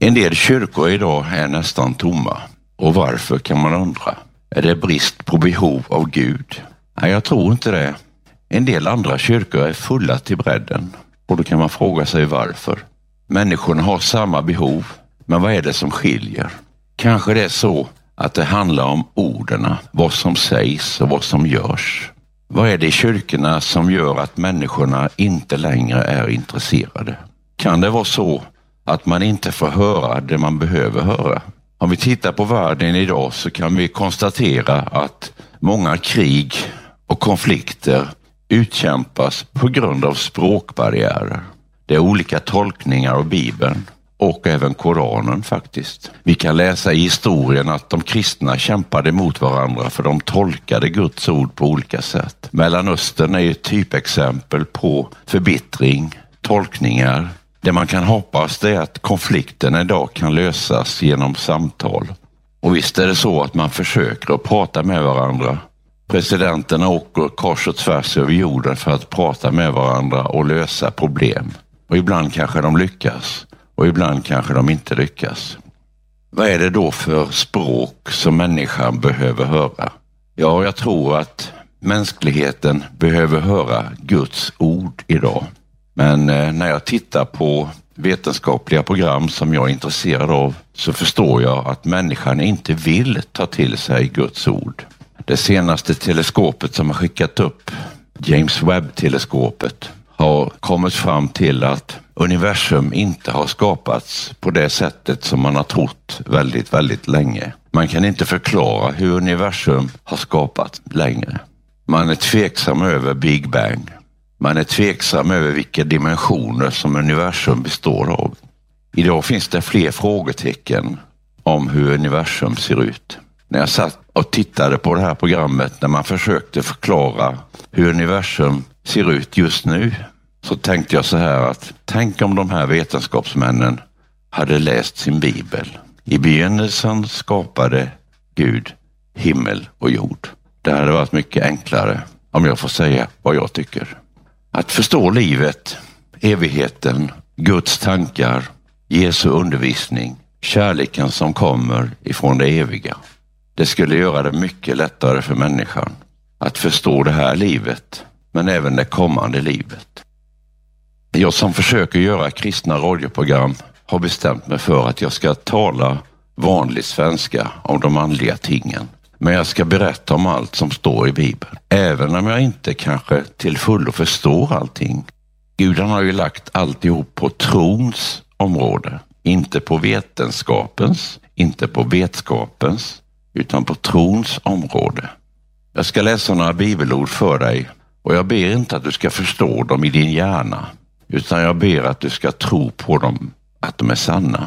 En del kyrkor idag är nästan tomma. Och varför kan man undra? Är det brist på behov av Gud? Nej, jag tror inte det. En del andra kyrkor är fulla till bredden. Och då kan man fråga sig varför. Människorna har samma behov, men vad är det som skiljer? Kanske det är så att det handlar om orden, vad som sägs och vad som görs. Vad är det i kyrkorna som gör att människorna inte längre är intresserade? Kan det vara så att man inte får höra det man behöver höra? Om vi tittar på världen idag så kan vi konstatera att många krig och konflikter utkämpas på grund av språkbarriärer. Det är olika tolkningar av Bibeln och även Koranen faktiskt. Vi kan läsa i historien att de kristna kämpade mot varandra för de tolkade Guds ord på olika sätt. Mellanöstern är ett typexempel på förbittring, tolkningar. Det man kan hoppas är att konflikten idag kan lösas genom samtal. Och visst är det så att man försöker att prata med varandra. Presidenterna åker kors och tvärs över jorden för att prata med varandra och lösa problem. Och ibland kanske de lyckas och ibland kanske de inte lyckas. Vad är det då för språk som människan behöver höra? Ja, jag tror att mänskligheten behöver höra Guds ord idag. Men när jag tittar på vetenskapliga program som jag är intresserad av så förstår jag att människan inte vill ta till sig Guds ord. Det senaste teleskopet som har skickat upp, James Webb-teleskopet, har kommit fram till att universum inte har skapats på det sättet som man har trott väldigt, väldigt länge. Man kan inte förklara hur universum har skapats längre. Man är tveksam över Big Bang. Man är tveksam över vilka dimensioner som universum består av. Idag finns det fler frågetecken om hur universum ser ut. När jag satt och tittade på det här programmet, när man försökte förklara hur universum ser ut just nu, så tänkte jag så här att tänk om de här vetenskapsmännen hade läst sin bibel. I begynnelsen skapade Gud himmel och jord. Det hade varit mycket enklare, om jag får säga vad jag tycker. Att förstå livet, evigheten, Guds tankar, Jesu undervisning, kärleken som kommer ifrån det eviga. Det skulle göra det mycket lättare för människan att förstå det här livet, men även det kommande livet. Jag som försöker göra kristna radioprogram har bestämt mig för att jag ska tala vanlig svenska om de andliga tingen. Men jag ska berätta om allt som står i Bibeln. Även om jag inte kanske till fullo förstår allting. Gud har ju lagt alltihop på trons område. Inte på vetenskapens, inte på vetskapens, utan på trons område. Jag ska läsa några bibelord för dig och jag ber inte att du ska förstå dem i din hjärna, utan jag ber att du ska tro på dem, att de är sanna.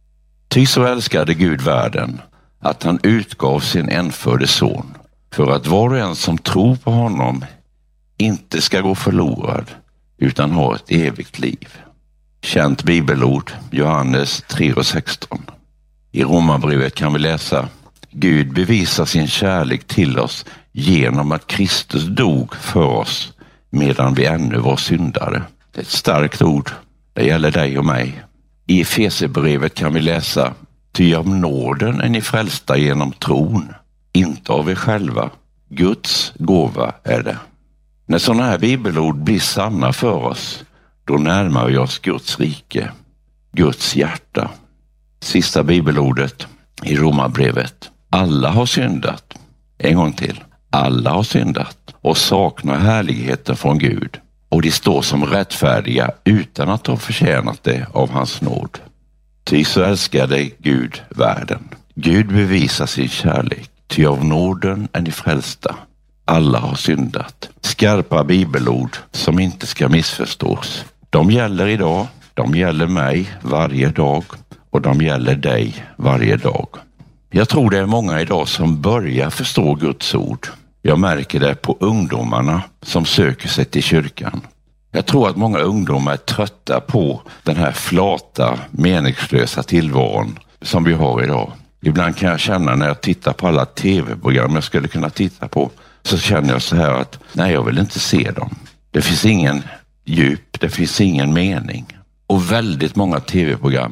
Ty så älskade Gud världen att han utgav sin enfödde son för att var och en som tror på honom inte ska gå förlorad utan ha ett evigt liv. Känt bibelord, Johannes 3:16. I Romarbrevet kan vi läsa: Gud bevisar sin kärlek till oss genom att Kristus dog för oss medan vi ännu var syndare. Det är ett starkt ord. Det gäller dig och mig. I Efesierbrevet kan vi läsa: Ty av nåden är ni frälsta genom tron, inte av er själva. Guds gåva är det. När sådana här bibelord blir sanna för oss, då närmar vi oss Guds rike, Guds hjärta. Sista bibelordet i Romarbrevet: alla har syndat. En gång till. Alla har syndat och saknar härligheten från Gud. Och de står som rättfärdiga utan att ha förtjänat det av hans nåd. Ty så älskade Gud världen. Gud bevisar sin kärlek. Ty av nåden är ni frälsta. Alla har syndat. Skarpa bibelord som inte ska missförstås. De gäller idag, de gäller mig varje dag och de gäller dig varje dag. Jag tror det är många idag som börjar förstå Guds ord. Jag märker det på ungdomarna som söker sig till kyrkan. Jag tror att många ungdomar är trötta på den här flata, meningslösa tillvaron som vi har idag. Ibland kan jag känna när jag tittar på alla tv-program jag skulle kunna titta på, så känner jag så här att nej, jag vill inte se dem. Det finns ingen djup, det finns ingen mening. Och väldigt många tv-program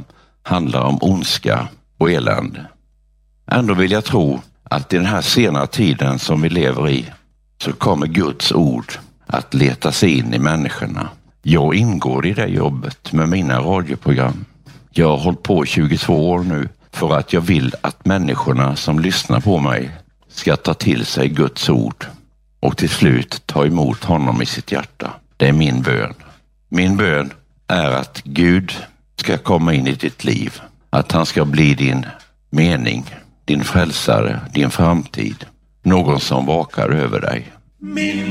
handlar om ondska och elände. Ändå vill jag tro att i den här sena tiden som vi lever i så kommer Guds ord att leta sig in i människorna. Jag ingår i det jobbet med mina radioprogram. Jag har hållit på 22 år nu för att jag vill att människorna som lyssnar på mig ska ta till sig Guds ord och till slut ta emot honom i sitt hjärta. Det är min bön. Min bön är att Gud ska komma in i ditt liv. Att han ska bli din mening, din frälsare, din framtid. Någon som vakar över dig.